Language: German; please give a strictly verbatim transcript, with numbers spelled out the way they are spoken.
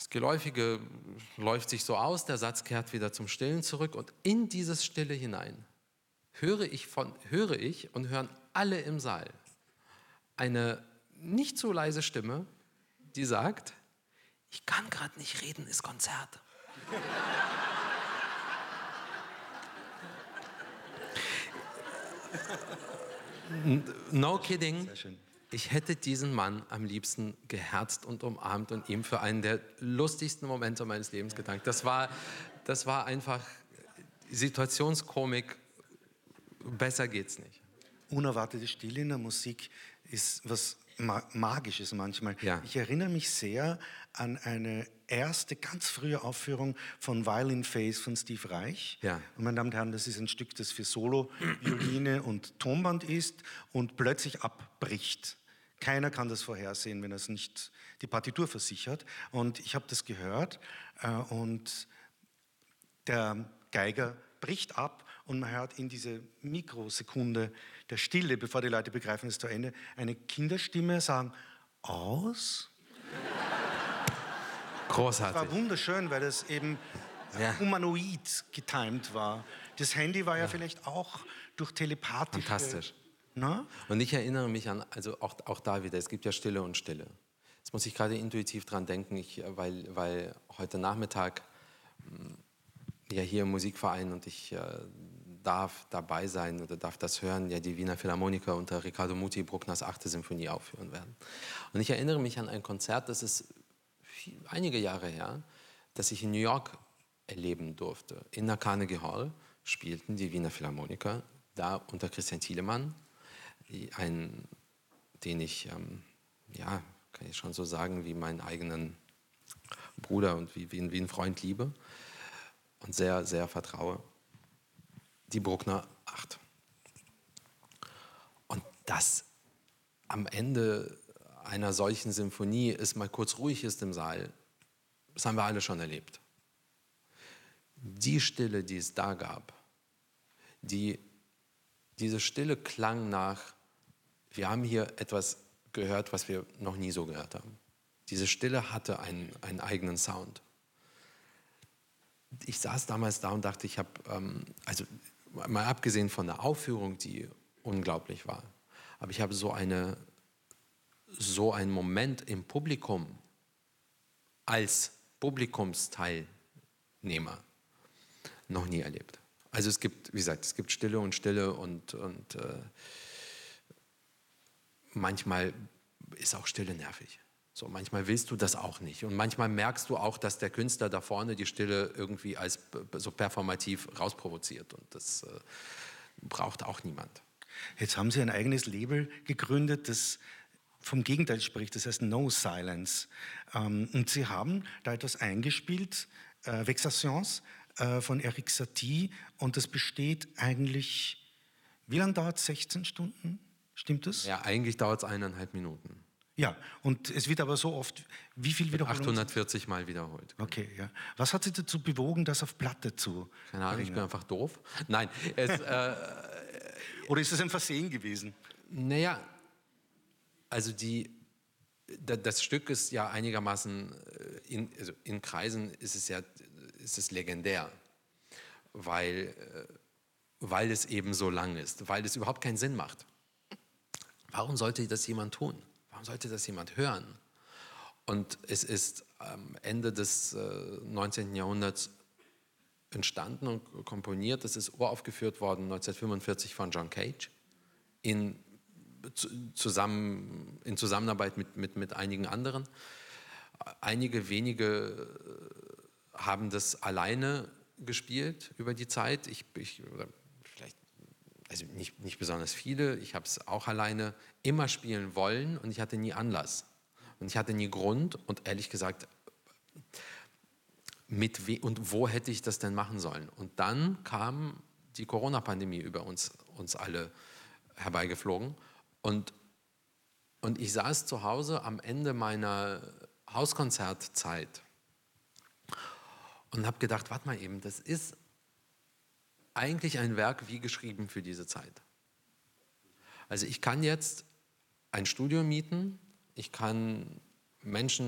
Geläufige läuft sich so aus, der Satz kehrt wieder zum Stillen zurück und in dieses Stille hinein höre ich, von, höre ich und hören alle im Saal eine nicht so leise Stimme, die sagt, ich kann gerade nicht reden, ist Konzert. No kidding. Sehr schön. Ich hätte diesen Mann am liebsten geherzt und umarmt und ihm für einen der lustigsten Momente meines Lebens gedankt. Das war, das war einfach Situationskomik. Besser geht's nicht. Unerwartete Stille in der Musik ist was Magisches manchmal. Ja. Ich erinnere mich sehr an eine erste, ganz frühe Aufführung von Violin Phase von Steve Reich. Ja. Und meine Damen und Herren, das ist ein Stück, das für Solo, Violine und Tonband ist und plötzlich abbricht. Keiner kann das vorhersehen, wenn er es nicht die Partitur versichert. Und ich habe das gehört äh, und der Geiger bricht ab und man hört in diese Mikrosekunde der Stille, bevor die Leute begreifen, es ist zu Ende, eine Kinderstimme sagen, aus? Großartig. Das war wunderschön, weil das eben Ja. humanoid getimt war. Das Handy war ja, Ja. vielleicht auch durch telepathische... Fantastisch. Na? Und ich erinnere mich an, also auch, auch da wieder, es gibt ja Stille und Stille. Jetzt muss ich gerade intuitiv dran denken, ich, weil, weil heute Nachmittag ja hier im Musikverein und ich äh, darf dabei sein oder darf das hören, ja die Wiener Philharmoniker unter Riccardo Muti Bruckners achte Symphonie aufführen werden. Und ich erinnere mich an ein Konzert, das ist viel, einige Jahre her, das ich in New York erleben durfte. In der Carnegie Hall spielten die Wiener Philharmoniker, da unter Christian Thielemann, ein, den ich, ähm, ja, kann ich schon so sagen, wie meinen eigenen Bruder und wie, wie, wie einen Freund liebe und sehr, sehr vertraue, die Bruckner acht. Und das am Ende einer solchen Symphonie ist, mal kurz ruhig ist im Saal, das haben wir alle schon erlebt. Die Stille, die es da gab, die, diese Stille klang nach, wir haben hier etwas gehört, was wir noch nie so gehört haben. Diese Stille hatte einen, einen eigenen Sound. Ich saß damals da und dachte, ich habe, ähm, also mal abgesehen von der Aufführung, die unglaublich war, aber ich habe so, eine, so einen Moment im Publikum als Publikumsteilnehmer noch nie erlebt. Also es gibt, wie gesagt, es gibt Stille und Stille und, und äh, manchmal ist auch Stille nervig. So, manchmal willst du das auch nicht. Und manchmal merkst du auch, dass der Künstler da vorne die Stille irgendwie als so performativ rausprovoziert. Und das äh, braucht auch niemand. Jetzt haben Sie ein eigenes Label gegründet, das vom Gegenteil spricht, das heißt No Silence. Ähm, und Sie haben da etwas eingespielt, äh, Vexations äh, von Erik Satie. Und das besteht eigentlich, wie lange dauert es? sechzehn Stunden? Stimmt das? Ja, eigentlich dauert es eineinhalb Minuten. Ja, und es wird aber so oft, wie viel Wiederholungen? achthundertvierzig Mal wiederholt. Okay, ja. Was hat Sie dazu bewogen, das auf Platte zu Keine Ahnung, bringen? ich bin einfach doof. Nein, es, äh, Oder ist es ein Versehen gewesen? Naja, also die, das Stück ist ja einigermaßen, in, also in Kreisen ist es ja ist es legendär, weil, weil es eben so lang ist, weil es überhaupt keinen Sinn macht. Warum sollte das jemand tun? Warum sollte das jemand hören? Und es ist am Ende des äh, neunzehnten Jahrhunderts entstanden und komponiert. Es ist uraufgeführt worden neunzehnhundertfünfundvierzig von John Cage in, zusammen, in Zusammenarbeit mit, mit, mit einigen anderen. Einige wenige haben das alleine gespielt über die Zeit. Ich, ich oder vielleicht Also nicht, nicht besonders viele, ich habe es auch alleine immer spielen wollen und ich hatte nie Anlass. Und ich hatte nie Grund und ehrlich gesagt, mit we und wo hätte ich das denn machen sollen? Und dann kam die Corona-Pandemie über uns, uns alle herbeigeflogen und, und ich saß zu Hause am Ende meiner Hauskonzertzeit und habe gedacht, warte mal eben, das ist eigentlich ein Werk wie geschrieben für diese Zeit. Also ich kann jetzt ein Studio mieten, ich kann Menschen